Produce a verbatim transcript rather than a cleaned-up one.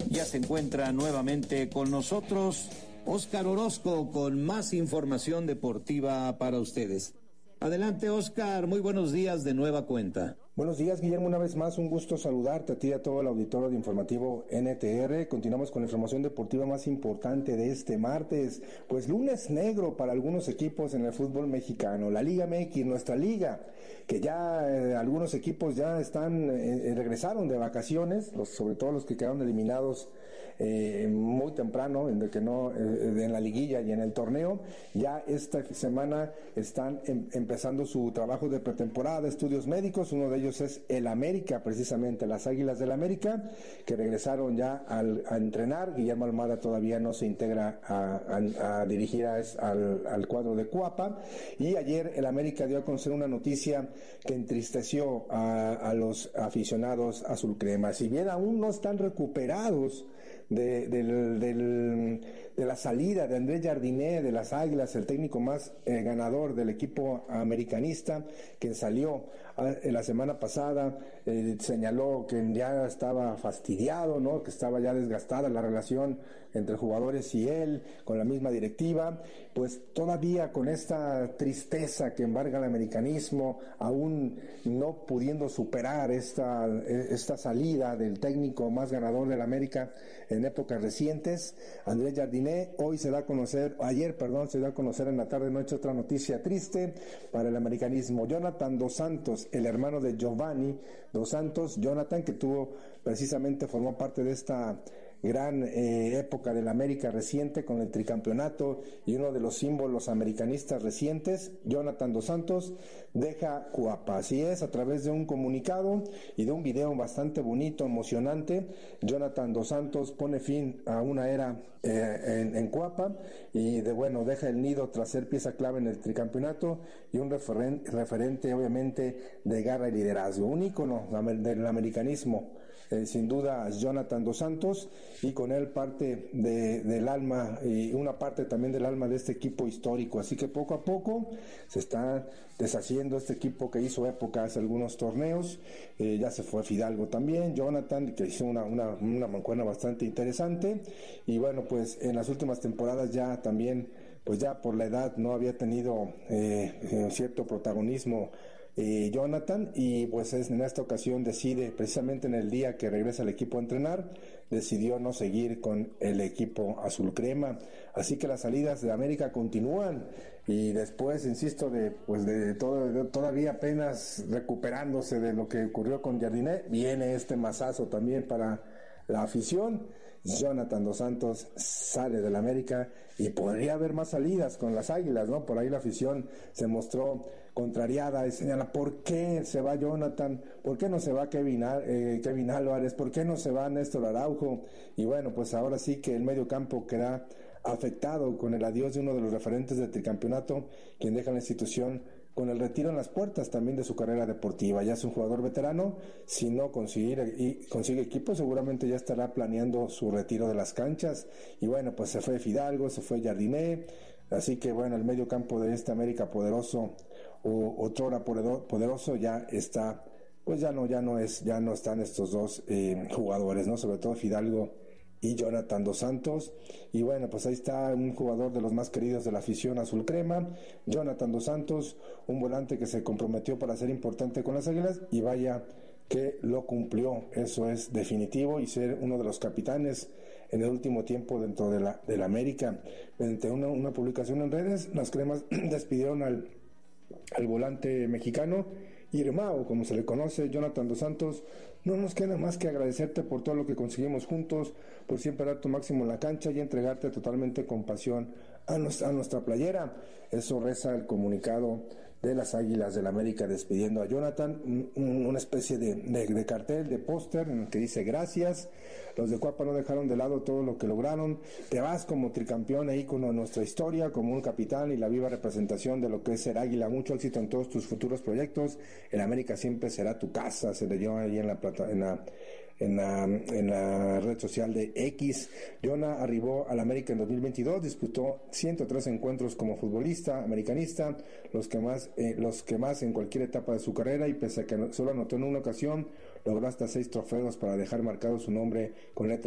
Ya se encuentra nuevamente con nosotros Óscar Orozco con más información deportiva para ustedes. Adelante, Óscar, muy buenos días de nueva cuenta. Buenos días, Guillermo, una vez más, un gusto saludarte a ti y a todo el auditorio de Informativo N T R. Continuamos con la información deportiva más importante de este martes, pues lunes negro para algunos equipos en el fútbol mexicano. La Liga M X, nuestra liga, que ya eh, algunos equipos ya están, eh, regresaron de vacaciones, los, sobre todo los que quedaron eliminados eh, muy temprano, en, de que no, eh, en la liguilla y en el torneo, ya esta semana están em, empezando su trabajo de pretemporada, estudios médicos. Uno de ellos es el América, precisamente las Águilas del América, que regresaron ya al, a entrenar. Guillermo Almada todavía no se integra a, a, a dirigir a, al, al cuadro de Cuapa, y ayer el América dio a conocer una noticia que entristeció a, a los aficionados azul crema. Si bien aún no están recuperados de, del, del, de la salida de Andrés Jardiné de las Águilas, el técnico más eh, ganador del equipo americanista, quien salió eh, la semana pasada, eh, señaló que ya estaba fastidiado, ¿no? Que estaba ya desgastada la relación entre jugadores y él, con la misma directiva. Pues todavía con esta tristeza que embarga el americanismo, aún no pudiendo superar esta, esta salida del técnico más ganador del América en épocas recientes, Andrés Jardiné, hoy se da a conocer, ayer, perdón, se da a conocer en la tarde noche otra noticia triste para el americanismo. Jonathan Dos Santos, el hermano de Giovanni Dos Santos, Jonathan, que tuvo, precisamente formó parte de esta gran eh, época del América reciente con el tricampeonato y uno de los símbolos americanistas recientes, Jonathan Dos Santos, deja Cuapa. Así es, a través de un comunicado y de un video bastante bonito, emocionante, Jonathan Dos Santos pone fin a una era eh, en, en Cuapa, y de bueno, deja el nido tras ser pieza clave en el tricampeonato y un referen- referente obviamente de garra y liderazgo, un ícono del americanismo, eh, sin duda Jonathan Dos Santos, y con él parte de, del alma y una parte también del alma de este equipo histórico. Así que poco a poco se está deshaciendo este equipo que hizo época hace algunos torneos. Eh, ya se fue Fidalgo también, Jonathan, que hizo una, una, una mancuerna bastante interesante, y bueno, pues en las últimas temporadas ya también, pues ya por la edad no había tenido eh, cierto protagonismo Eh, Jonathan, y pues es, en esta ocasión decide, precisamente en el día que regresa el equipo a entrenar, decidió no seguir con el equipo azul crema. Así que las salidas de América continúan, y después, insisto, de pues de todo, de, todavía apenas recuperándose de lo que ocurrió con Jardiné, viene este mazazo también para la afición. Jonathan Dos Santos sale del América, y podría haber más salidas con las Águilas, ¿no? Por ahí la afición se mostró contrariada y señala, ¿por qué se va Jonathan? ¿Por qué no se va Kevin, eh, Kevin Álvarez? ¿Por qué no se va Néstor Araujo? Y bueno, pues ahora sí que el medio campo queda afectado con el adiós de uno de los referentes del tricampeonato, quien deja la institución con el retiro en las puertas también de su carrera deportiva. Ya es un jugador veterano, si no consigue, y consigue equipo, seguramente ya estará planeando su retiro de las canchas. Y bueno, pues se fue Fidalgo, se fue Jardiné, así que bueno, el medio campo de este América poderoso, o otrora poderoso, ya está, pues ya no, ya no es, ya no están estos dos eh, jugadores, ¿no? Sobre todo Fidalgo y Jonathan Dos Santos. Y bueno, pues ahí está un jugador de los más queridos de la afición azul crema, Jonathan Dos Santos, un volante que se comprometió para ser importante con las Águilas, y vaya que lo cumplió. Eso es definitivo, y ser uno de los capitanes en el último tiempo dentro de la, de la América. Mediante una, una publicación en redes, las cremas despidieron al, al volante mexicano, Irmao, como se le conoce, Jonathan Dos Santos. No nos queda más que agradecerte por todo lo que conseguimos juntos, por siempre dar tu máximo en la cancha y entregarte totalmente con pasión a nuestra, a nuestra playera. Eso reza el comunicado de las Águilas del América despidiendo a Jonathan, un, un, una especie de, de, de cartel, de póster en el que dice gracias. Los de Cuapa no dejaron de lado todo lo que lograron. Te vas como tricampeón e ícono de nuestra historia, como un capitán y la viva representación de lo que es ser Águila. Mucho éxito en todos tus futuros proyectos. El América siempre será tu casa, se leyó ahí en la plata, en la en la, en la red social de X. Jonah arribó al América en dos mil veintidós, disputó ciento tres encuentros como futbolista americanista, los que más eh, los que más en cualquier etapa de su carrera, y pese a que solo anotó en una ocasión, logró hasta seis trofeos para dejar marcado su nombre con letras